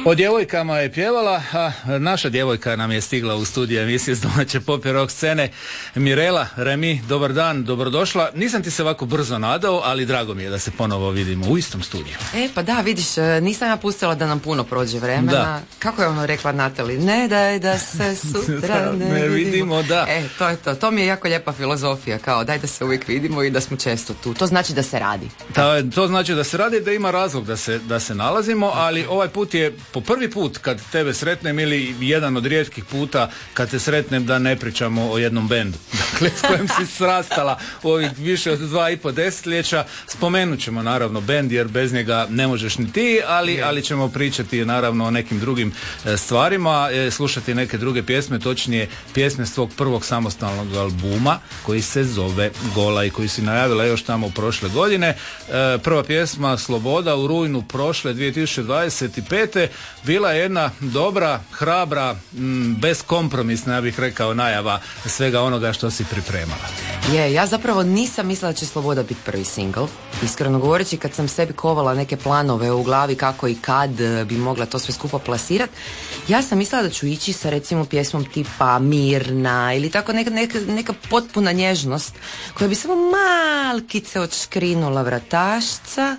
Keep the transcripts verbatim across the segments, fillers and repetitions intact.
O djevojkama je pjevala, a naša djevojka nam je stigla u studiju emisije s domaće pop i rock scene. Mirela, Remi, dobar dan, dobrodošla. Nisam ti se ovako brzo nadao, ali drago mi je da se ponovo vidimo u istom studiju. E pa da, vidiš, nisam ja pustila da nam puno prođe vremena. Da. Kako je ono rekla Natali? Ne daj da se sutra ne, ne vidimo. vidimo. Da. E, to je to. To mi je jako lijepa filozofija, kao daj da se uvijek vidimo i da smo često tu. To znači da se radi. Ta, to znači da se radi, da ima razlog da se, da se nalazimo, ali ovaj put je po prvi put kad tebe sretnem ili jedan od rijetkih puta kad te sretnem da ne pričamo o jednom bendu. Dakle, s kojim si srastala u ovih više od dva i po desetljeća. Spomenut ćemo naravno bend jer bez njega ne možeš ni ti, ali, ali ćemo pričati naravno o nekim drugim e, stvarima, e, slušati neke druge pjesme, točnije pjesme s tvog prvog samostalnog albuma koji se zove Gola i koji si najavila još tamo prošle godine. E, prva pjesma Sloboda u rujnu prošle dvije tisuće dvadeset pete bila je jedna dobra, hrabra, m, beskompromisna, ja bih rekao, najava svega onoga što si pripremala. Je, ja zapravo nisam mislila da će Sloboda biti prvi singl. Iskreno govoreći, kad sam sebi kovala neke planove u glavi kako i kad bi mogla to sve skupo plasirati, ja sam mislila da ću ići sa recimo pjesmom tipa Mirna ili tako neka, neka, neka potpuna nježnost koja bi samo malkice odškrinula vratašca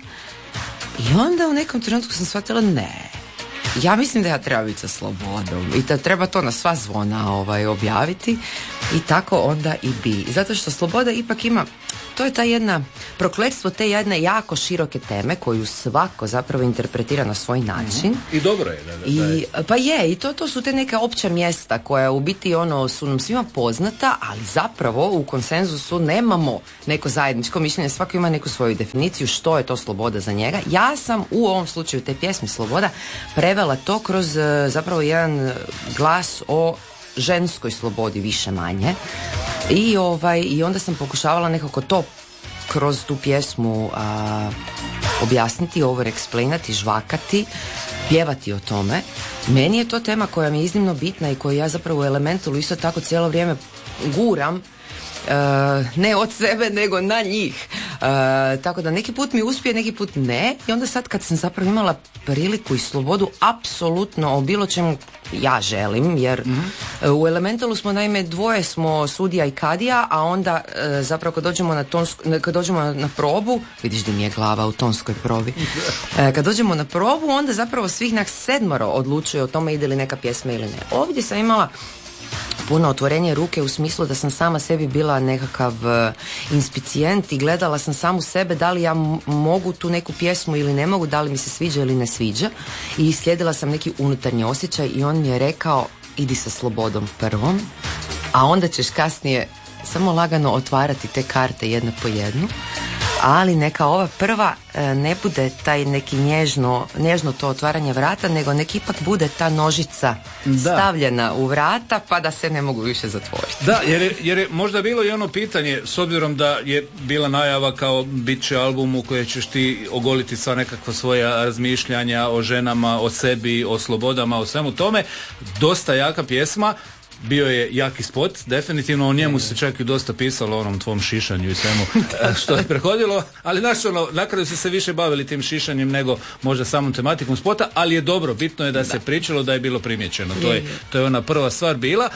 i onda u nekom trenutku sam shvatila ne. Ja mislim da ja treba biti sa Slobodom i da treba to na sva zvona ovaj, objaviti i tako onda i bi. Zato što Sloboda ipak ima, to je ta jedna prokletstvo te jedne jako široke teme koju svako zapravo interpretira na svoj način. Mm-hmm. I dobro je. Da, da, I, da je. Pa je, i to, to su te neka opća mjesta koja u biti ono su nam svima poznata, ali zapravo u konsenzusu nemamo neko zajedničko mišljenje, svako ima neku svoju definiciju što je to sloboda za njega. Ja sam u ovom slučaju te pjesme Sloboda prevela to kroz zapravo jedan glas o ženskoj slobodi više manje i, ovaj, i onda sam pokušavala nekako to kroz tu pjesmu a, objasniti, overexplainati, žvakati, pjevati o tome. Meni je to tema koja mi je iznimno bitna i koju ja zapravo u Elementalu isto tako cijelo vrijeme guram. Uh, ne od sebe nego na njih, uh, tako da neki put mi uspije, neki put ne i onda sad kad sam zapravo imala priliku i slobodu apsolutno o bilo čemu ja želim jer mm-hmm. uh, u Elementalu smo naime dvoje smo sudija i kadija, a onda uh, zapravo kad dođemo na, tonsku, kad dođemo na probu, vidiš da mi je glava u tonskoj probi, uh, kad dođemo na probu onda zapravo svih nas sedmoro odlučuje o tome ide li neka pjesma ili ne. Ovdje sam imala puno otvorenje ruke u smislu da sam sama sebi bila nekakav uh, inspicijent i gledala sam samu sebe da li ja m- mogu tu neku pjesmu ili ne mogu, da li mi se sviđa ili ne sviđa i slijedila sam neki unutarnji osjećaj i on mi je rekao idi sa Slobodom prvom, a onda ćeš kasnije samo lagano otvarati te karte jedna po jednu, ali neka ova prva e, ne bude taj neki nježno, nježno to otvaranje vrata, nego nek ipak bude ta nožica da. stavljena u vrata pa da se ne mogu više zatvoriti. Da, jer je, jer je možda bilo i ono pitanje, s obzirom da je bila najava kao bit će album u kojem ćeš ti ogoliti sva nekakva svoja razmišljanja o ženama, o sebi, o slobodama, o svemu tome, dosta jaka pjesma. Bio je jaki spot, definitivno o njemu se čak i dosta pisalo o onom tvom šišanju i svemu što je prehodilo, ali znaš ono, na kraju su se više bavili tim šišanjem nego možda samom tematikom spota, ali je dobro, bitno je da, da. se pričalo, da je bilo primjećeno, to je, to je ona prva stvar bila.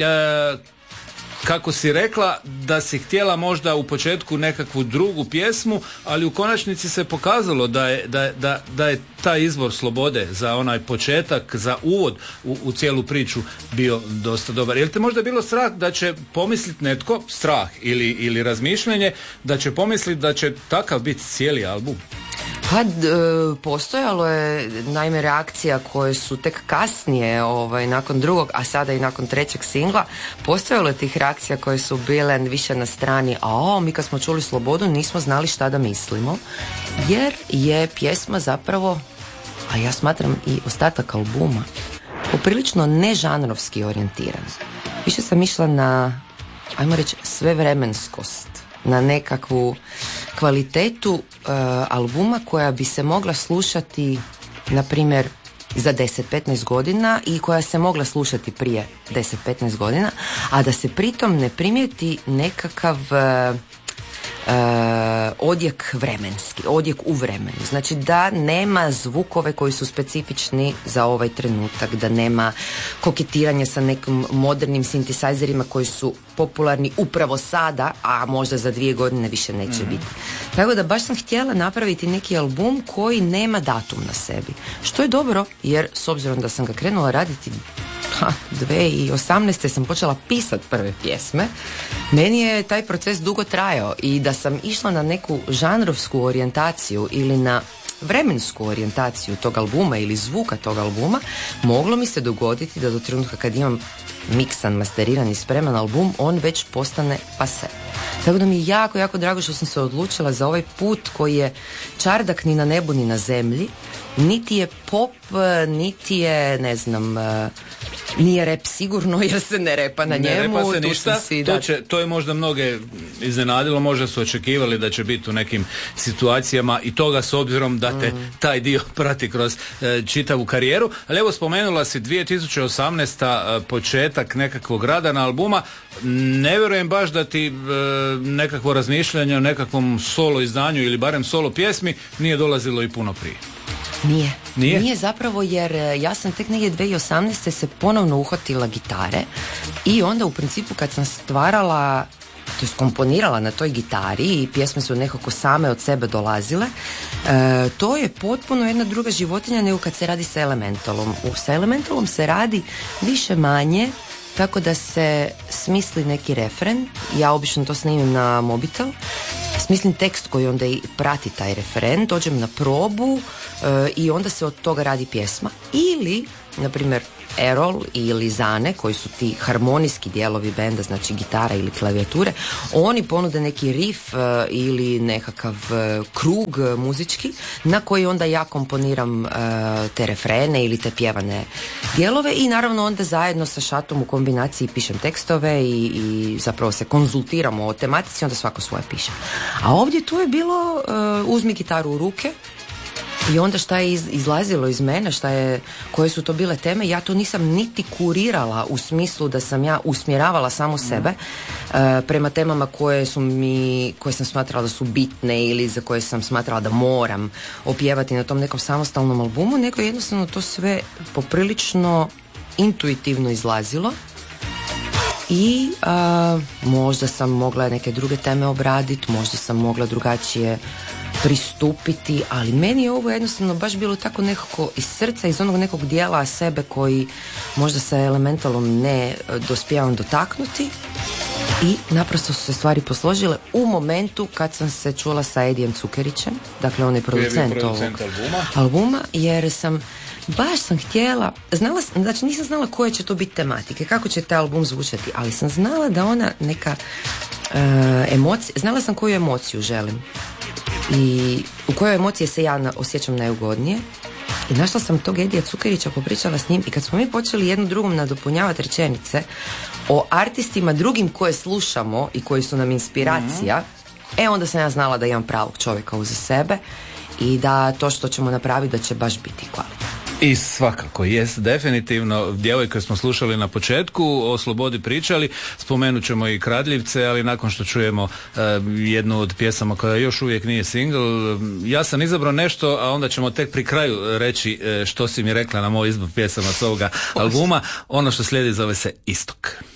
E, kako si rekla da si htjela možda u početku nekakvu drugu pjesmu, ali u konačnici se pokazalo da je, da, da, da je taj izvor Slobode za onaj početak, za uvod u, u cijelu priču bio dosta dobar. Jel te možda bilo strah da će pomisliti netko, strah ili, ili razmišljanje, da će pomisliti da će takav biti cijeli album? Pa d, postojalo je naime reakcija koje su tek kasnije ovaj, nakon drugog, a sada i nakon trećeg singla, postojalo je tih reakcija koje su bile više na strani a mi kad smo čuli Slobodu nismo znali šta da mislimo, jer je pjesma zapravo, a ja smatram i ostatak albuma, poprilično nežanrovski orijentiran. Više sam išla na, ajmo reći, svevremenskost, na nekakvu kvalitetu uh, albuma koja bi se mogla slušati na primjer za deset petnaest godina i koja se mogla slušati prije deset petnaest godina, a da se pritom ne primijeti nekakav uh, odjek vremenski, odjek u vremenu. Znači da nema zvukove koji su specifični za ovaj trenutak, da nema koketiranja sa nekim modernim sintisajzerima koji su popularni upravo sada, a možda za dvije godine više neće mm-hmm. biti. Tako da baš sam htjela napraviti neki album koji nema datum na sebi. Što je dobro, jer s obzirom da sam ga krenula raditi ha, dvije tisuće osamnaeste sam počela pisati prve pjesme, meni je taj proces dugo trajao i da sam išla na neku žanrovsku orijentaciju ili na vremensku orijentaciju tog albuma ili zvuka tog albuma, moglo mi se dogoditi da do trenutka kad imam miksan, masteriran i spreman album, on već postane pase. Tako da mi je jako, jako drago što sam se odlučila za ovaj put koji je čardak ni na nebu ni na zemlji, niti je pop, niti je, ne znam, nije rep sigurno jer se ne repa na njemu. Ne repa se ništa, si, to, će, to je možda mnoge iznenadilo, možda su očekivali da će biti u nekim situacijama i toga s obzirom da te mm. taj dio prati kroz e, čitavu karijeru. Ali evo spomenula si dvije tisuće osamnaesta e, početak nekakvog rada na albuma. Ne vjerujem baš da ti e, nekakvo razmišljanje o nekakvom solo izdanju ili barem solo pjesmi nije dolazilo i puno prije. Nije. Nije? Nije zapravo jer ja sam tek negdje dvije tisuće osamnaeste se ponovno uhvatila gitare i onda u principu kad sam stvarala, to je komponirala na toj gitari i pjesme su nekako same od sebe dolazile, e, to je potpuno jedna druga životinja nego kad se radi sa Elementalom. U, sa Elementalom se radi više manje tako da se smisli neki refren, ja obično to snimim na mobitel, smislim tekst koji onda i prati taj referen, dođem na probu e, i onda se od toga radi pjesma. Ili, na primjer, Erol ili Zane, koji su ti harmonijski dijelovi benda, znači gitara ili klavijature, oni ponude neki riff uh, ili nekakav uh, krug uh, muzički na koji onda ja komponiram uh, te refrene ili te pjevane dijelove i naravno onda zajedno sa Šatom u kombinaciji pišem tekstove i, i zapravo se konzultiramo o tematici, onda svako svoje piše. A ovdje tu je bilo uh, uzmi gitaru u ruke i onda šta je iz, izlazilo iz mene, šta je, koje su to bile teme, ja to nisam niti kurirala u smislu da sam ja usmjeravala samo sebe uh, prema temama koje su mi, koje sam smatrala da su bitne ili za koje sam smatrala da moram opjevati na tom nekom samostalnom albumu, nego jednostavno to sve poprilično intuitivno izlazilo i uh, možda sam mogla neke druge teme obraditi, možda sam mogla drugačije pristupiti, ali meni je ovo jednostavno baš bilo tako nekako iz srca, iz onog nekog dijela sebe koji možda sa Elementalom ne dospijevam dotaknuti i naprosto su se stvari posložile u momentu kad sam se čula sa Edijem Cukerićem, dakle on je producent, producent ovog albuma. albuma, jer sam baš sam htjela, znala sam, znači nisam znala koje će to biti tematike, kako će taj album zvučati, ali sam znala da ona neka uh, emocija, znala sam koju emociju želim i u kojoj emocije se ja na, osjećam najugodnije i našla sam tog Edija Cukerića, popričala s njim i kad smo mi počeli jednu drugom nadopunjavati rečenice o artistima drugim koje slušamo i koji su nam inspiracija, mm-hmm. e onda sam ja znala da imam pravog čovjeka uza sebe i da to što ćemo napraviti da će baš biti kvalitetno. I svakako, jest, definitivno. Djevojke smo slušali na početku, o slobodi pričali, spomenut ćemo i Kradljivce, ali nakon što čujemo uh, jednu od pjesama koja još uvijek nije single, ja sam izabrao nešto, a onda ćemo tek pri kraju reći uh, što si mi rekla na moj izbor pjesama s ovoga albuma. Ono što slijedi zove se Istok.